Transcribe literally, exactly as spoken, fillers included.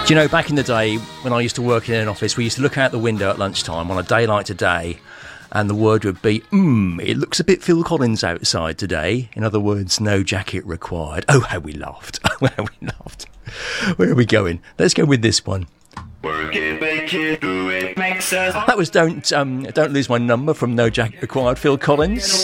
Do you know, back in the day when I used to work in an office, we used to look out the window at lunchtime on a day like today, and the word would be, mmm, it looks a bit Phil Collins outside today. In other words, no jacket required. Oh, how we laughed. Oh, how we laughed. Where are we going? Let's go with this one. Work it, make it, do it, makes us... That was Don't um, Don't Lose My Number from No Jacket Required, Phil Collins.